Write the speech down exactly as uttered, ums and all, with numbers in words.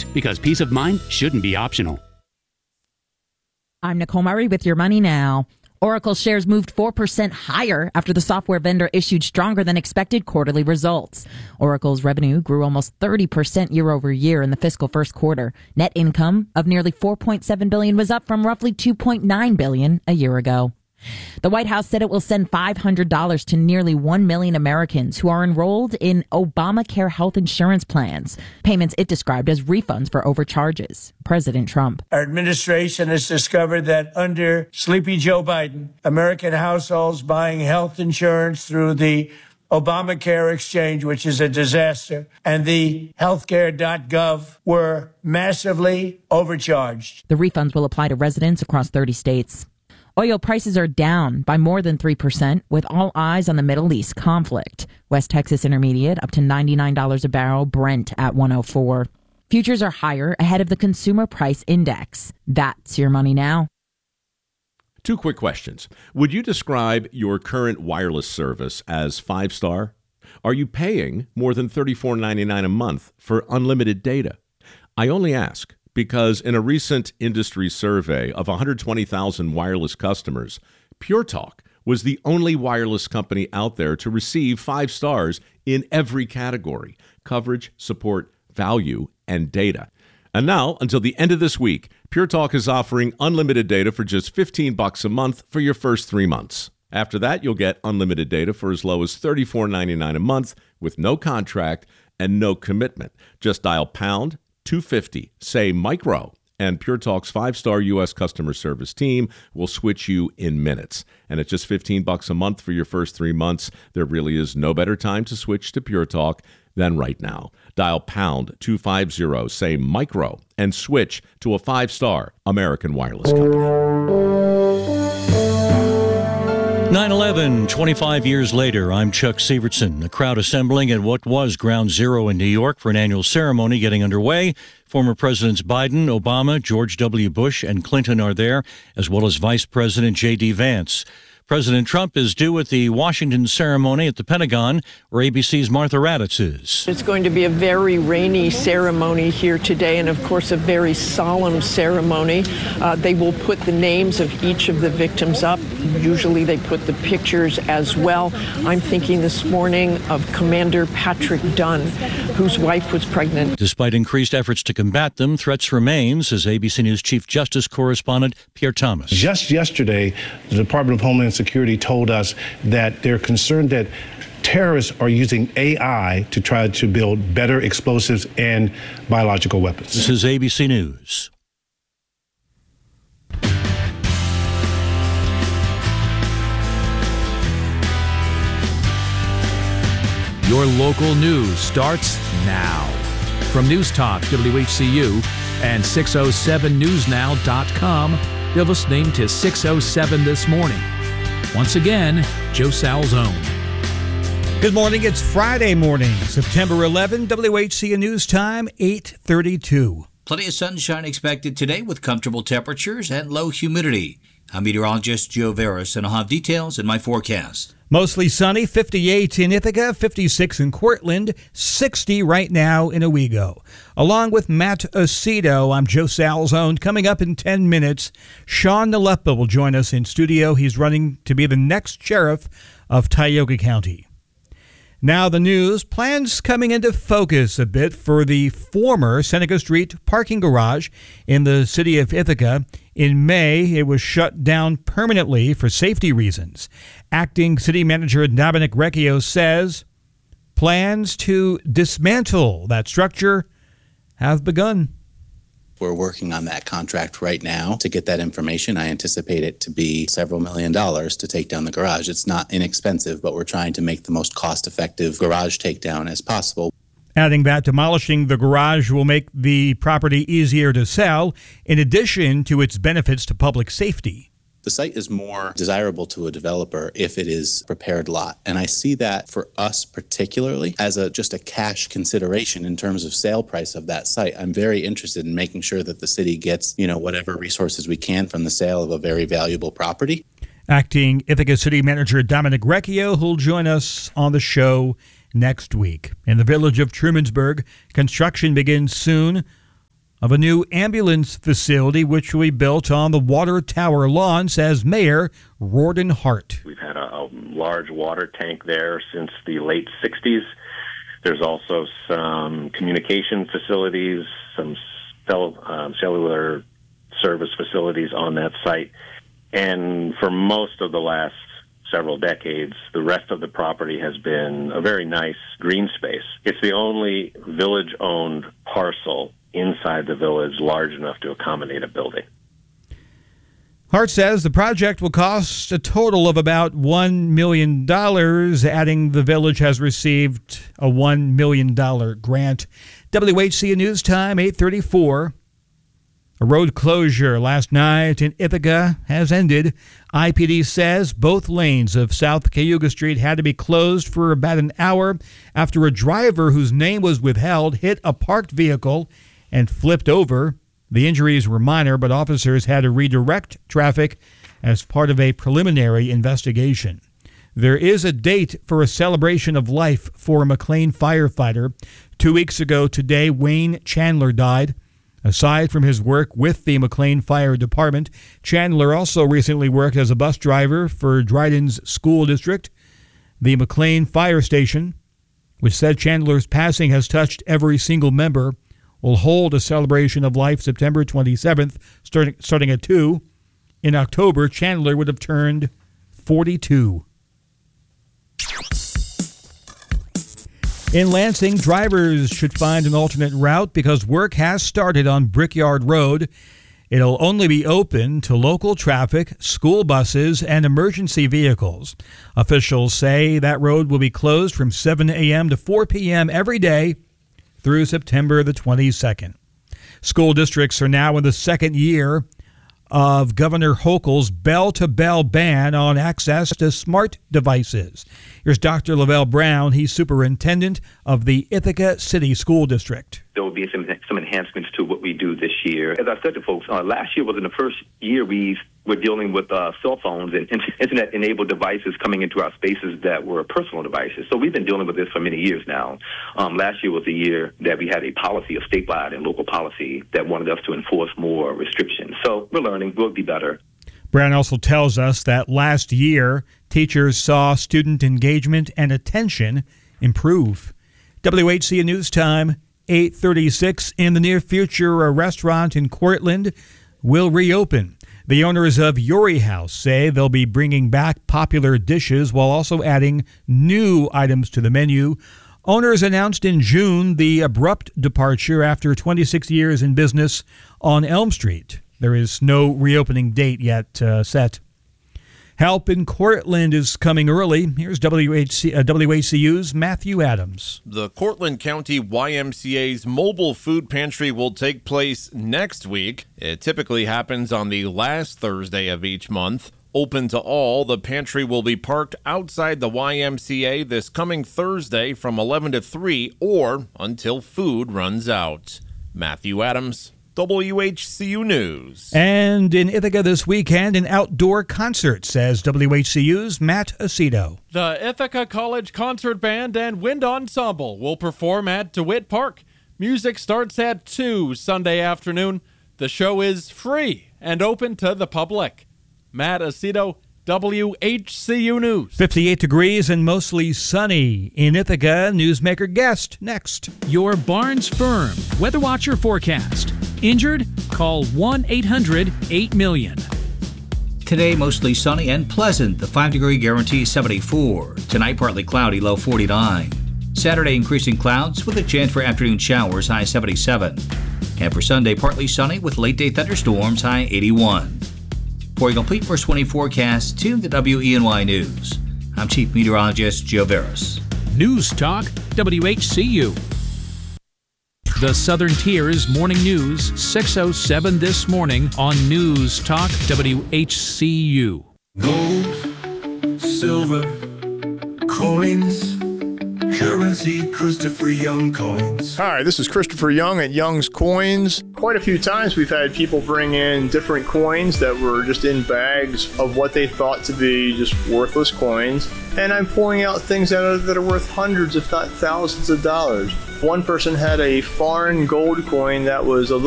because peace of mind shouldn't be optional. I'm Nicole Murray with Your Money Now. Oracle shares moved four percent higher after the software vendor issued stronger than expected quarterly results. Oracle's revenue grew almost thirty percent year over year in the fiscal first quarter. Net income of nearly four point seven billion dollars was up from roughly two point nine billion dollars a year ago. The White House said it will send five hundred dollars to nearly one million Americans who are enrolled in Obamacare health insurance plans, payments it described as refunds for overcharges. President Trump. Our administration has discovered that under Sleepy Joe Biden, American households buying health insurance through the Obamacare exchange, which is a disaster, and the healthcare dot gov were massively overcharged. The refunds will apply to residents across thirty states. Oil prices are down by more than three percent, with all eyes on the Middle East conflict. West Texas Intermediate up to ninety-nine dollars a barrel, Brent at one oh four. Futures are higher ahead of the Consumer Price Index. That's Your Money Now. Two quick questions. Would you describe your current wireless service as five-star? Are you paying more than thirty-four ninety-nine a month for unlimited data? I only ask because in a recent industry survey of one hundred twenty thousand wireless customers, Pure Talk was the only wireless company out there to receive five stars in every category: coverage, support, value, and data. And now, until the end of this week, Pure Talk is offering unlimited data for just fifteen bucks a month for your first three months. After that, you'll get unlimited data for as low as thirty-four ninety-nine a month with no contract and no commitment. Just dial pound two fifty, say micro, and Pure Talk's five-star U S customer service team will switch you in minutes. And at just fifteen bucks a month for your first three months, there really is no better time to switch to Pure Talk than right now. Dial pound two fifty, say micro, and switch to a five-star American wireless company. nine eleven, twenty-five years later, I'm Chuck Severson. A crowd assembling at what was Ground Zero in New York for an annual ceremony getting underway. Former Presidents Biden, Obama, George W. Bush, and Clinton are there, as well as Vice President J D. Vance. President Trump is due at the Washington ceremony at the Pentagon, where A B C's Martha Raddatz is. It's going to be a very rainy ceremony here today, and of course a very solemn ceremony. Uh, they will put the names of each of the victims up. Usually they put the pictures as well. I'm thinking this morning of Commander Patrick Dunn, whose wife was pregnant. Despite increased efforts to combat them, threats remain, says A B C News Chief Justice correspondent Pierre Thomas. Just yesterday, the Department of Homeland Security told us that they're concerned that terrorists are using A I to try to build better explosives and biological weapons. This is A B C News. Your local news starts now. From News Talk W H C U and six oh seven news now dot com, you're listening to six oh seven This Morning. Once again, Joe Salzone. Good morning. It's Friday morning, September eleventh. W H C U News Time, eight thirty-two. Plenty of sunshine expected today with comfortable temperatures and low humidity. I'm meteorologist Joe Veras, and I'll have details in my forecast. Mostly sunny, fifty-eight in Ithaca, fifty-six in Cortland, sixty right now in Owego. Along with Matt Aceto, I'm Joe Salzone. Coming up in ten minutes, Sean Nalepa will join us in studio. He's running to be the next sheriff of Tioga County. Now the news, plans coming into focus a bit for the former Seneca Street parking garage in the city of Ithaca. In May, it was shut down permanently for safety reasons. Acting City Manager Dominic Recchio says plans to dismantle that structure have begun. We're working on that contract right now to get that information. I anticipate it to be several million dollars to take down the garage. It's not inexpensive, but we're trying to make the most cost-effective garage takedown as possible. Adding that demolishing the garage will make the property easier to sell, in addition to its benefits to public safety. The site is more desirable to a developer if it is a prepared lot. And I see that for us particularly as a just a cash consideration in terms of sale price of that site. I'm very interested in making sure that the city gets, you know, whatever resources we can from the sale of a very valuable property. Acting Ithaca City Manager Dominic Recchio, who'll join us on the show next week. In the village of Trumansburg, construction begins soon of a new ambulance facility which will be built on the water tower lawn, says Mayor Rawdon Hart. We've had a, a large water tank there since the late sixties. There's also some communication facilities, some cell, um, cellular service facilities on that site. And for most of the last several decades, the rest of the property has been a very nice green space. It's the only village-owned parcel inside the village large enough to accommodate a building. Hart says the project will cost a total of about one million dollars, adding the village has received a one million dollars grant. W H C News Time, eight thirty-four. A road closure last night in Ithaca has ended. I P D says both lanes of South Cayuga Street had to be closed for about an hour after a driver whose name was withheld hit a parked vehicle and flipped over. The injuries were minor, but officers had to redirect traffic as part of a preliminary investigation. There is a date for a celebration of life for a McLean firefighter. Two weeks ago today, Wayne Chandler died. Aside from his work with the McLean Fire Department, Chandler also recently worked as a bus driver for Dryden's school district. The McLean Fire Station, which said Chandler's passing has touched every single member, will hold a celebration of life September twenty-seventh, starting, starting at two. In October, Chandler would have turned forty-two. In Lansing, drivers should find an alternate route because work has started on Brickyard Road. It'll only be open to local traffic, school buses, and emergency vehicles. Officials say that road will be closed from seven a.m. to four p.m. every day through September the twenty-second. School districts are now in the second year of Governor Hochul's bell-to-bell ban on access to smart devices. Here's Doctor Lavelle Brown. He's superintendent of the Ithaca City School District. There will be some some enhancements to what we do this year. As I said to folks, uh, last year was in the first year we were dealing with uh, cell phones and internet-enabled devices coming into our spaces that were personal devices. So we've been dealing with this for many years now. Um, last year was the year that we had a policy, a statewide and local policy that wanted us to enforce more restrictions. So we're learning. We'll be better. Brown also tells us that last year, teachers saw student engagement and attention improve. W H C News Time, eight thirty-six. In the near future, a restaurant in Cortland will reopen. The owners of Yuri House say they'll be bringing back popular dishes while also adding new items to the menu. Owners announced in June the abrupt departure after twenty-six years in business on Elm Street. There is no reopening date yet uh, set. Help in Cortland is coming early. Here's W H C, uh, W H C U's Matthew Adams. The Cortland County Y M C A's mobile food pantry will take place next week. It typically happens on the last Thursday of each month. Open to all, the pantry will be parked outside the Y M C A this coming Thursday from eleven to three or until food runs out. Matthew Adams, W H C U News. And in Ithaca this weekend, an outdoor concert, says W H C U's Matt Aceto. The Ithaca College Concert Band and Wind Ensemble will perform at DeWitt Park. Music starts at two Sunday afternoon. The show is free and open to the public. Matt Aceto, W H C U News. fifty-eight degrees and mostly sunny in Ithaca. Newsmaker guest next. Your Barnes Firm Weather Watcher forecast. Injured? Call one eight hundred eight million. Today, mostly sunny and pleasant. The five-degree guarantee seventy-four. Tonight, partly cloudy, low forty-nine. Saturday, increasing clouds with a chance for afternoon showers, high seventy-seven. And for Sunday, partly sunny with late-day thunderstorms, high eighty-one. For a complete first twenty forecast, tune to W E N Y News. I'm Chief Meteorologist Joe Veras. News Talk, W H C U. The Southern Tier's Morning News, six oh seven this morning on News Talk, W H C U. Gold, silver, coins, currency, Christopher Young Coins. Hi, this is Christopher Young at Young's Coins. Quite a few times we've had people bring in different coins that were just in bags of what they thought to be just worthless coins. And I'm pulling out things that are, that are worth hundreds, if not thousands of dollars. One person had a foreign gold coin that was a little